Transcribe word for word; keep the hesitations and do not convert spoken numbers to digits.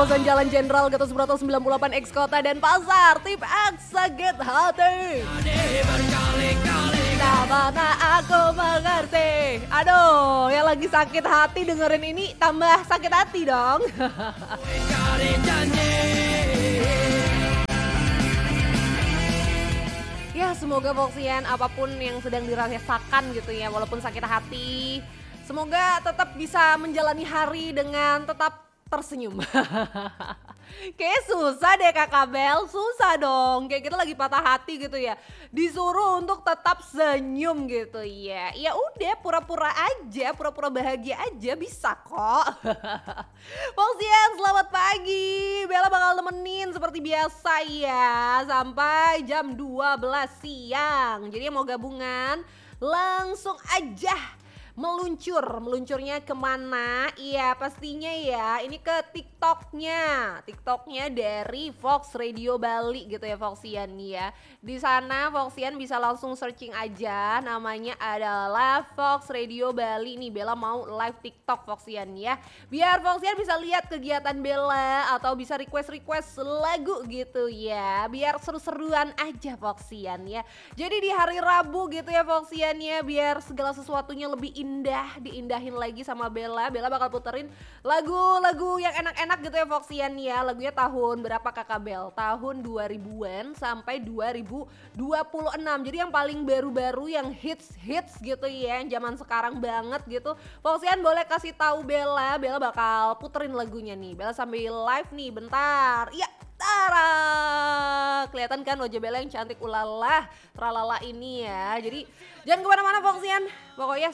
kawasan Jalan Jenderal Gatot Subroto sembilan puluh delapan X Kota dan Pasar. Tim X sakit hati. Nah, mana aku mengerti. Aduh, yang lagi sakit hati dengerin ini tambah sakit hati dong. Ya, semoga Voxian apapun yang sedang dirasakan gitu ya, walaupun sakit hati, semoga tetap bisa menjalani hari dengan tetap tersenyum. Kayaknya susah deh Kakak Bel, susah dong. Kayak kita lagi patah hati gitu ya. Disuruh untuk tetap senyum gitu ya. Ya udah pura-pura aja, pura-pura bahagia aja bisa kok. Voxian selamat pagi. Bella bakal nemenin seperti biasa ya sampai jam dua belas siang. Jadi yang mau gabungan langsung aja meluncur, meluncurnya kemana? Iya pastinya ya ini ke TikToknya, TikToknya dari Vox Radio Bali gitu ya Voxian ya. Di sana Voxian bisa langsung searching aja, namanya adalah Vox Radio Bali nih. Bella mau live TikTok Voxian ya, biar Voxian bisa lihat kegiatan Bella atau bisa request-request lagu gitu ya, biar seru-seruan aja Voxian ya. Jadi di hari Rabu gitu ya Voxian ya, biar segala sesuatunya lebih indah, diindahin lagi sama Bella. Bella bakal puterin lagu-lagu yang enak-enak gitu ya Voxian ya. Lagunya tahun berapa Kakak Bel? Tahun dua ribuan sampai dua ribu dua puluh enam. Jadi yang paling baru-baru, yang hits-hits gitu ya, yang zaman sekarang banget gitu. Voxian boleh kasih tahu Bella, Bella bakal puterin lagunya nih. Bella sambil live nih bentar. Ya, tara, kelihatan kan wajah Bella yang cantik ulala, tralala ini ya. Jadi jangan kemana-mana Voxian, pokoknya